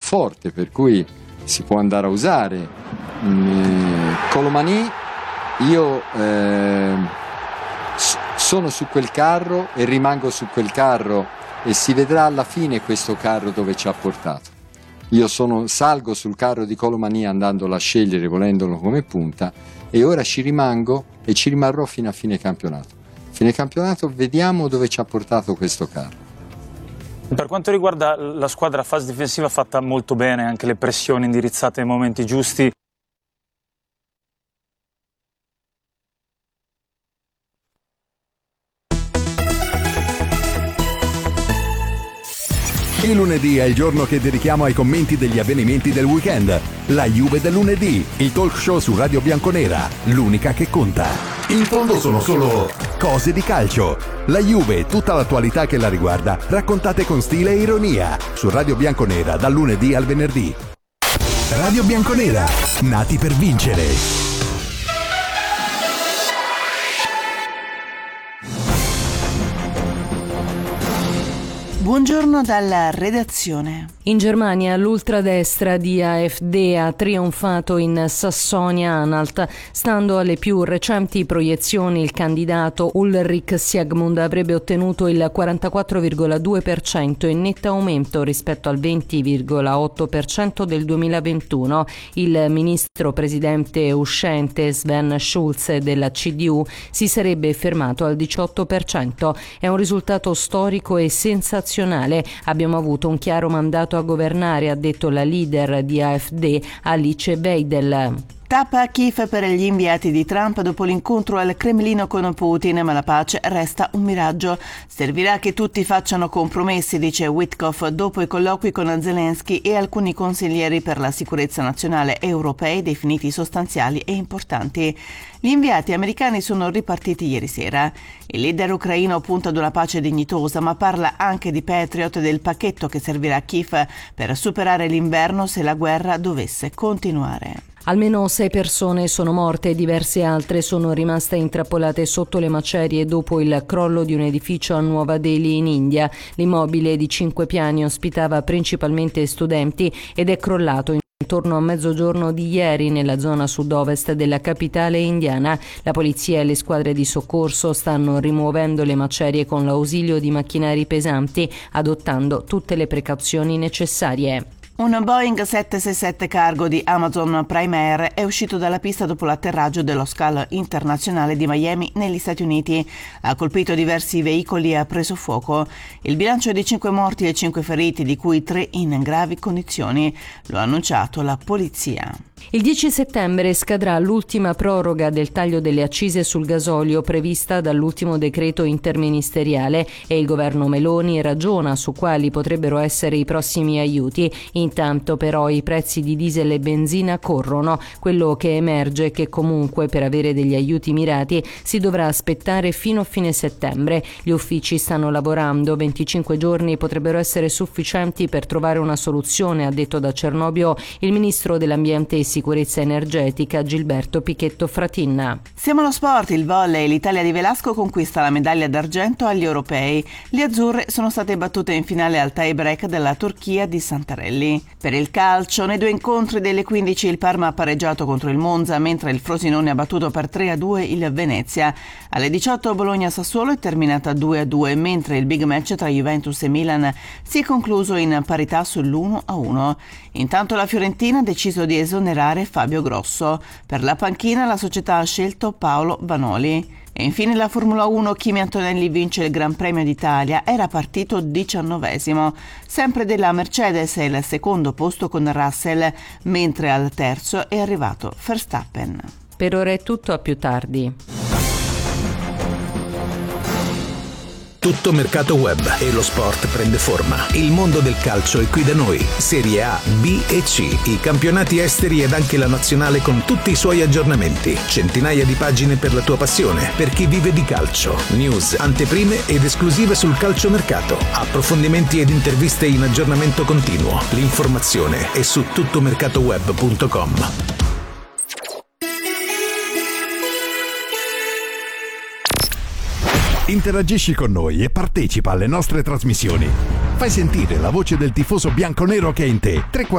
forte, per cui si può andare a usare. Colomani, io sono su quel carro e rimango su quel carro, e si vedrà alla fine questo carro dove ci ha portato. Io salgo sul carro di Colomani andandolo a scegliere, volendolo come punta, e ora ci rimango e ci rimarrò fino a fine campionato. Fine campionato vediamo dove ci ha portato questo carro. Per quanto riguarda la squadra, la fase difensiva ha fatta molto bene, anche le pressioni indirizzate nei momenti giusti. Il lunedì è il giorno che dedichiamo ai commenti degli avvenimenti del weekend. La Juve del lunedì, il talk show su Radio Bianconera, l'unica che conta. In fondo sono solo cose di calcio. La Juve, tutta l'attualità che la riguarda, raccontate con stile e ironia. Su Radio Bianconera, dal lunedì al venerdì. Radio Bianconera, nati per vincere. Buongiorno dalla redazione. In Germania l'ultradestra di AfD ha trionfato in Sassonia-Anhalt. Stando alle più recenti proiezioni, il candidato Ulrich Siegmund avrebbe ottenuto il 44,2%, in netto aumento rispetto al 20,8% del 2021. Il ministro presidente uscente Sven Schulze della CDU si sarebbe fermato al 18%. È un risultato storico e sensazionale. Abbiamo avuto un chiaro mandato a governare, ha detto la leader di AfD Alice Weidel. Tappa a Kiev per gli inviati di Trump dopo l'incontro al Cremlino con Putin, ma la pace resta un miraggio. Servirà che tutti facciano compromessi, dice Witkoff dopo i colloqui con Zelensky e alcuni consiglieri per la sicurezza nazionale europei definiti sostanziali e importanti. Gli inviati americani sono ripartiti ieri sera. Il leader ucraino punta ad una pace dignitosa, ma parla anche di Patriot e del pacchetto che servirà a Kiev per superare l'inverno se la guerra dovesse continuare. Almeno 6 persone sono morte e diverse altre sono rimaste intrappolate sotto le macerie dopo il crollo di un edificio a Nuova Delhi in India. L'immobile di 5 piani ospitava principalmente studenti ed è crollato intorno a mezzogiorno di ieri nella zona sud-ovest della capitale indiana. La polizia e le squadre di soccorso stanno rimuovendo le macerie con l'ausilio di macchinari pesanti, adottando tutte le precauzioni necessarie. Un Boeing 767 cargo di Amazon Prime Air è uscito dalla pista dopo l'atterraggio dello scalo internazionale di Miami negli Stati Uniti. Ha colpito diversi veicoli e ha preso fuoco. Il bilancio è di 5 morti e 5 feriti, di cui 3 in gravi condizioni. Lo ha annunciato la polizia. Il 10 settembre scadrà l'ultima proroga del taglio delle accise sul gasolio prevista dall'ultimo decreto interministeriale e il governo Meloni ragiona su quali potrebbero essere i prossimi aiuti. Intanto però i prezzi di diesel e benzina corrono. Quello che emerge è che comunque per avere degli aiuti mirati si dovrà aspettare fino a fine settembre. Gli uffici stanno lavorando, 25 giorni potrebbero essere sufficienti per trovare una soluzione, ha detto da Cernobbio il ministro dell'Ambiente e Sicurezza Energetica Gilberto Pichetto Fratin. Siamo allo sport, il volley, l'Italia di Velasco conquista la medaglia d'argento agli europei. Le azzurre sono state battute in finale al tie break della Turchia di Santarelli. Per il calcio, nei 2 incontri delle 15 il Parma ha pareggiato contro il Monza, mentre il Frosinone ha battuto per 3-2 il Venezia. Alle 18 Bologna-Sassuolo è terminata 2-2, mentre il big match tra Juventus e Milan si è concluso in parità sull'1-1. Intanto la Fiorentina ha deciso di esonerare Fabio Grosso. Per la panchina la società ha scelto Paolo Vanoli. E infine la Formula 1, Kimi Antonelli vince il Gran Premio d'Italia, era partito 19esimo. Sempre della Mercedes è il secondo posto con Russell, mentre al terzo è arrivato Verstappen. Per ora è tutto, a più tardi. Tutto mercato web e lo sport prende forma. Il mondo del calcio è qui da noi. Serie A, B e C, i campionati esteri ed anche la nazionale con tutti i suoi aggiornamenti. Centinaia di pagine per la tua passione, per chi vive di calcio. News, anteprime ed esclusive sul calciomercato. Approfondimenti ed interviste in aggiornamento continuo. L'informazione è su tuttomercatoweb.com. Interagisci con noi e partecipa alle nostre trasmissioni. Fai sentire la voce del tifoso bianconero che è in te.